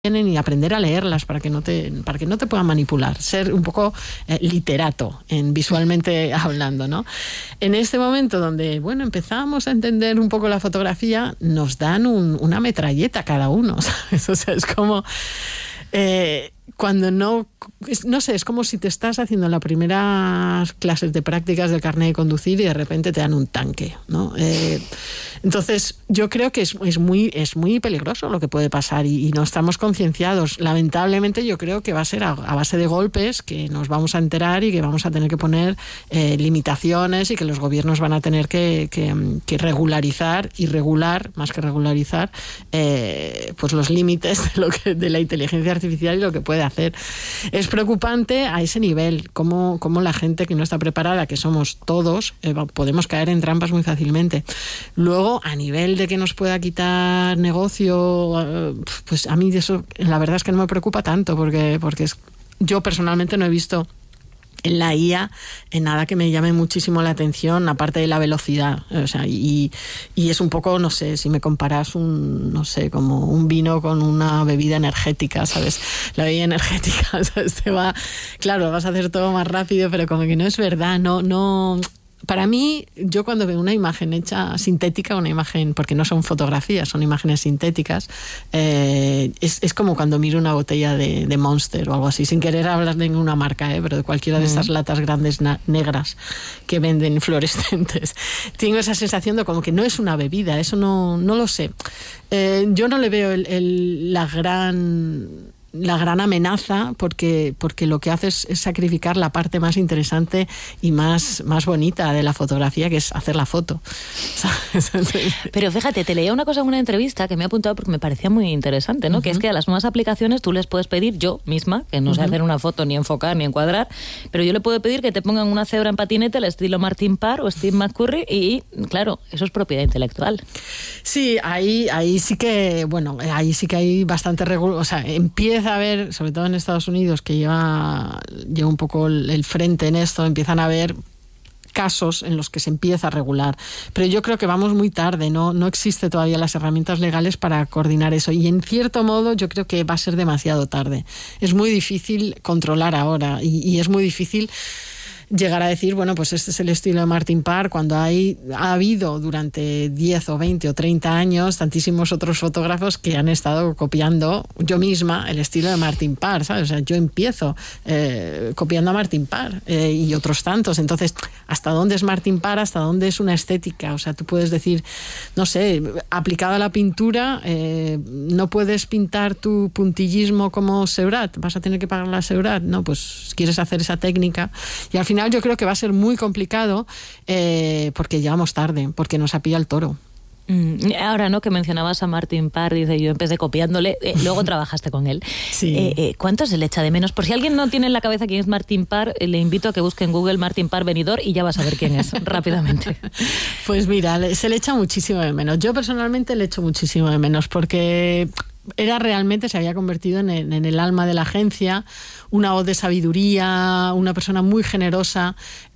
y aprender a leerlas para que no te puedan manipular, ser un poco literato visualmente hablando, ¿no? En este momento donde, bueno, empezamos a entender un poco la fotografía, nos dan una metralleta cada uno, ¿sabes? O sea, es como... cuando no sé, es como si te estás haciendo las primeras clases de prácticas del carnet de conducir y de repente te dan un tanque, ¿no? Entonces yo creo que es muy peligroso lo que puede pasar y no estamos concienciados. Lamentablemente yo creo que va a ser a base de golpes que nos vamos a enterar y que vamos a tener que poner limitaciones y que los gobiernos van a tener que regularizar y regular, más que regularizar, pues los límites de la inteligencia artificial y lo que puede hacer. Es preocupante a ese nivel, cómo la gente que no está preparada, que somos todos, podemos caer en trampas muy fácilmente. Luego, a nivel de que nos pueda quitar negocio, pues a mí de eso la verdad es que no me preocupa tanto, porque yo personalmente no he visto en la IA en nada que me llame muchísimo la atención, aparte de la velocidad. O sea, y es un poco, no sé, si me comparas como un vino con una bebida energética, ¿sabes? La bebida energética, ¿sabes? Claro, vas a hacer todo más rápido, pero como que no es verdad, no. Para mí, yo cuando veo una imagen hecha sintética, una imagen, porque no son fotografías, son imágenes sintéticas, es como cuando miro una botella de Monster o algo así, sin querer hablar de ninguna marca, pero de cualquiera de estas latas grandes negras que venden fluorescentes. Tengo esa sensación de como que no es una bebida, eso no lo sé. Yo no le veo la gran amenaza porque lo que hace es sacrificar la parte más interesante y más bonita de la fotografía, que es hacer la foto. Pero fíjate, te leía una cosa en una entrevista que me he apuntado porque me parecía muy interesante, ¿no? Que es que a las nuevas aplicaciones tú les puedes pedir, yo misma, que no sé hacer una foto ni enfocar ni encuadrar, pero yo le puedo pedir que te pongan una cebra en patinete al estilo Martin Parr o Steve McCurry y, claro, eso es propiedad intelectual. Sí, ahí sí que hay bastante regulación, o sea, empieza a haber, sobre todo en Estados Unidos, que lleva un poco el frente en esto, empiezan a haber casos en los que se empieza a regular. Pero yo creo que vamos muy tarde, no existe todavía las herramientas legales para coordinar eso. Y en cierto modo yo creo que va a ser demasiado tarde. Es muy difícil controlar ahora y es muy difícil llegar a decir, bueno, pues este es el estilo de Martin Parr, cuando ha habido durante 10 o 20 o 30 años tantísimos otros fotógrafos que han estado copiando, yo misma, el estilo de Martin Parr, ¿sabes? O sea, yo empiezo copiando a Martin Parr y otros tantos. Entonces, ¿hasta dónde es Martin Parr? ¿Hasta dónde es una estética? O sea, tú puedes decir, no sé, aplicada a la pintura, no puedes pintar tu puntillismo como Seurat, vas a tener que pagar la Seurat, ¿no? Pues quieres hacer esa técnica y al final yo creo que va a ser muy complicado porque llegamos tarde, porque nos ha pillado el toro. Ahora, ¿no?, que mencionabas a Martin Parr, dice, yo empecé copiándole, luego trabajaste con él. Sí. ¿Cuánto se le echa de menos? Por si alguien no tiene en la cabeza quién es Martin Parr, le invito a que busque en Google Martin Parr Benidorm y ya vas a ver quién es, rápidamente. Pues mira, se le echa muchísimo de menos. Yo personalmente le echo muchísimo de menos porque se había convertido en el alma de la agencia, una voz de sabiduría, una persona muy generosa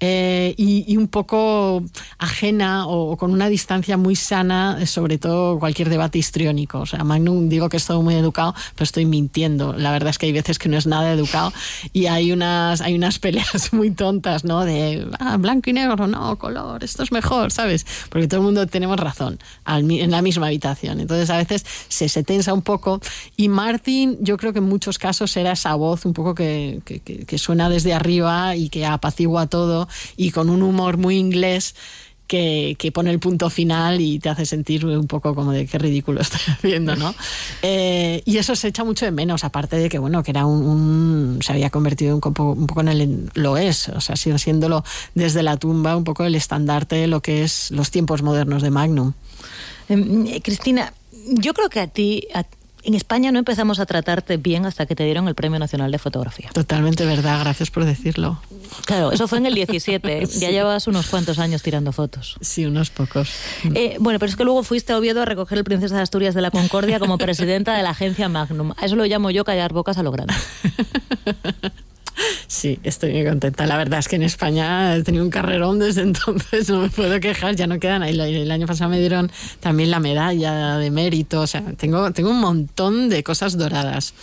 y un poco ajena o con una distancia muy sana, sobre todo cualquier debate histriónico. O sea, Magnum, digo que es todo muy educado, pero estoy mintiendo. La verdad es que hay veces que no es nada educado y hay unas peleas muy tontas, ¿no? De blanco y negro, no, color, esto es mejor, ¿sabes? Porque todo el mundo tenemos razón en la misma habitación. Entonces a veces se tensa un poco. Y Martin, yo creo que en muchos casos era esa voz un poco que suena desde arriba y que apacigua todo y con un humor muy inglés que pone el punto final y te hace sentir un poco como de qué ridículo estoy haciendo, ¿no? Y eso se echa mucho de menos, aparte de que, bueno, que era se había convertido un poco en lo es, o sea, sigue siéndolo desde la tumba un poco el estandarte de lo que es los tiempos modernos de Magnum. Cristina, yo creo que en España no empezamos a tratarte bien hasta que te dieron el Premio Nacional de Fotografía. Totalmente verdad, gracias por decirlo. Claro, eso fue en el 17, sí. Ya llevabas unos cuantos años tirando fotos. Sí, unos pocos. Bueno, pero es que luego fuiste a Oviedo a recoger el Princesa de Asturias de la Concordia como presidenta de la agencia Magnum. A eso lo llamo yo callar bocas a lo grande. Sí, estoy muy contenta. La verdad es que en España he tenido un carrerón desde entonces, no me puedo quejar, ya no quedan. El año pasado me dieron también la medalla de mérito, o sea, tengo un montón de cosas doradas.